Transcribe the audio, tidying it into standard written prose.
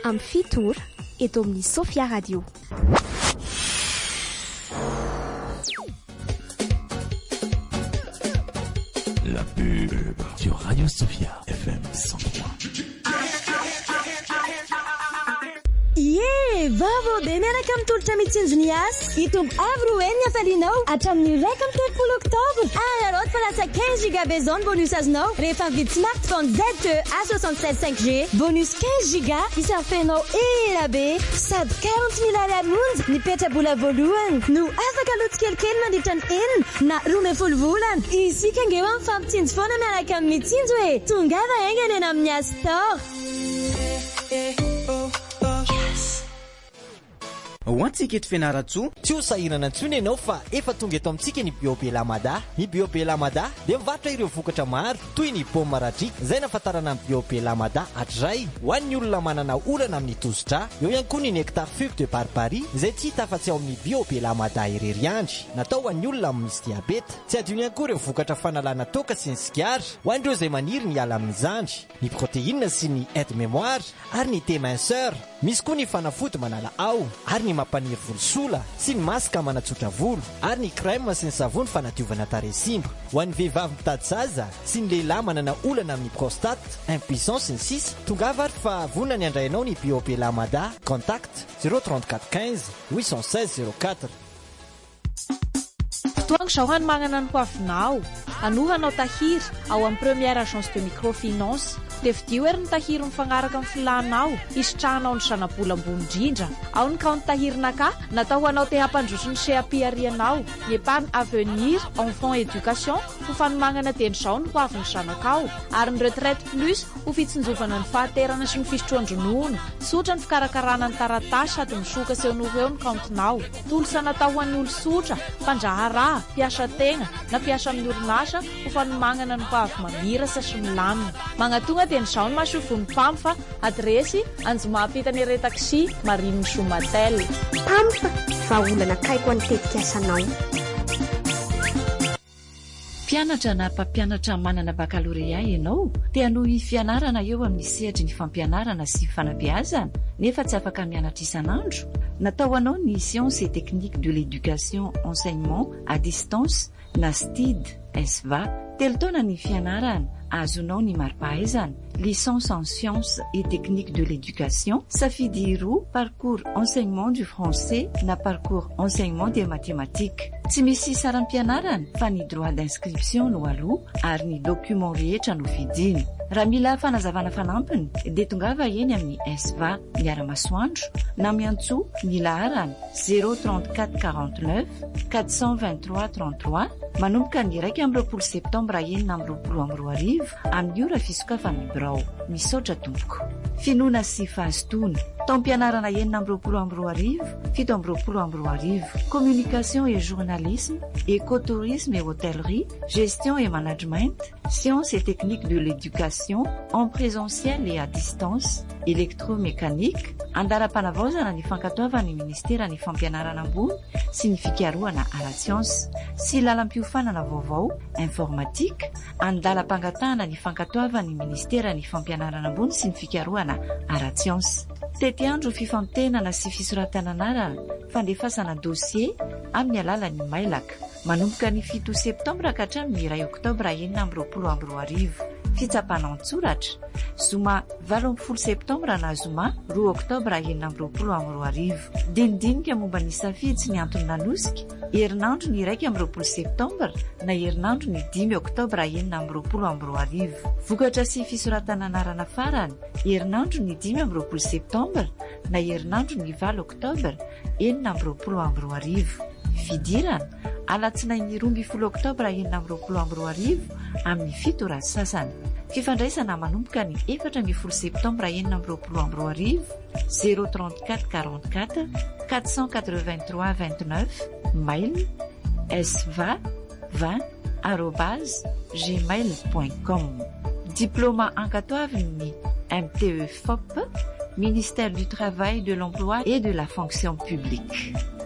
amin'ny fitour eto amin'ny Sofia Radio. La pub sur Radio Sofia FM 103. Vavo de miaraka amin'ny tolotra mitsinjony asa itombo avy roa ny afalinao hatramin'ny 30 octobre. Alors fa lasa 15 giga zone bonus azonao rehefa mividy smartphone ZTE A67 5G bonus 15 giga isafenao elabe sady 40,000 ariary monja nipetrabola voalohany no afaka loto kelikely mandritra ny enina na 12 volana. Isika nge amin'ny fampitsinjo foana miaraka amin'ny mitsinjo hoe tongava haingana eny amin'ny Asa Store. Hoantsika eto Fianaratsoa, tsy ho sahirana intsony ianao fa efa tonga eto amintsika ny Bio Belamada. Ny Bio Belamada dia mivarotra ireo vokatra maro toy ny paoma radrika izay nafatarana amin'ny Bio Belamada hatray ho an'ny olona manana olana amin'ny tosidra. Eo ihany koa ny nectar fugue de barbarie izay tsy hita afa-tsy ao amin'ny Bio Belamada irery andry, natao ho an'ny olona misy diabeta. Tsy adino ihany koa ireo vokatra fanalana toka sy ny sigara ho an'ireo izay maniry ny ala amin'ny zandry, ny protéine sy ny aide mémoire ary ny déminceur. Misy koa ny fanafody manala ao ary ny mampaniry volosola sy ny masaka manatsotra volo ary ny crème sy ny savony fanadiovana taresimba. Ho an'ny vehivavy mitady zaza sy ny lehilahy manana olana amin'ny prostate, impuissance sy ny sisa, tongava ary fa vonona ny andrainao ny Bio Belamada. Contact 034 15 816 04. Toango hoany magnana ny hoavinao anohanao tahiry ao amin'ny première agence de microfinance dia vidio ery ny tahiry mifagnaraka amin'ny filanao isitrahanao ny sanabola ambony indrindra. Ao ny kaonty tahirinaka natao anao te hampandroso ny seapiarianao ny épargne avenir enfant éducation ho fanomagnana tenizao ny hoavin'ny sanakao ary ny retraite plus ho fitsinjovana ny fahaterana sy ny fisotroan-dronono. Sotra ny fikarakarana ny taratasy sady misoka sehonoho eo ny kaontinao. Tolosa natao ho an'ny olo-sotra, mpandraharaha, mpiasa tegna na mpiasa amin'ny orinasa ho fanomagnana ny hoavy mamirasa sy milamina. Magnatonga tenizao ny masofony pamfa adresy Anjomapitany Re Taxi Marine Somatel. Pamfa vaolana kaiko any tetika asanao. Mpianatra na mpampianatra manana baccalauréat ianao te hanohy fianarana eo amin'ny sehatra ny fampianarana sy fanabeazana nefa tsy afaka mianatra isanandro. Natao anao ny sciences et techniques de l'éducation enseignement à distance na STID SVA. Telo taona ny fianarana azonao ny mari-pahaizana licence en sciences et techniques de l'éducation, safidy roa parcours enseignement du français na parcours enseignement des mathématiques. Tsy misy saram-pianarana fa ny droit d'inscription no aloha ary ny document rehetra no vidiny. Raha mila fanazavana fanampiny dia tongava eny amin'ny SVA miara-masoandro na miantso ny laharana 034 49 423 33 manomboka ny 1 septambra 2022 amin'ny ora fisokafan'ny birao. Misaotra tompoko. Finoana sy fahazotoana. Taom-pianarana 2022 7 communication et journalisme, écotourisme et hôtellerie, gestion et management, sciences et techniques de l'éducation en présentiel et à distance, électromécanique, andara-panavaozana ny fankatoavan'ny ministera ny fampianarana ambony sy ny fikarohana ara-tsiansy sy lalam-piofanana vaovao informatique, andala-pangatahana ny fankatoavan'ny ministera ny fampianarana ambony sy ny fikarohana ara-tsiansy. Tety andro fifantenana sy fisoratana anarana fandefasana dossier amin'ny alalan'ny mailaka manomboka ny 7 septambra ka hatramin'ny 2 oktobra 2022. Fitsapana an-tsoratra zoma 18 septambra na zoma 2 oktobra 2022. Dinidinika momba ny safidy sy ny antony nanosika herinandro ny 1 septambra na herinandro ny 5 oktobra 2022. Vokatra sy fisoratana anarana farany herinandro ny 5 septambra na herinandro ny 4 oktobra 2022. Fidirana alatsinainy 12 oktobra 2022 amin'ny 7 sasany. Fifandraisana manomboka ny 14 septambra 2022 034 44 483 29 mail sva20@gmail.com. Diplôme ankatoavin'ny MTE FOP, Ministère du Travail, de l'Emploi et de la Fonction publique.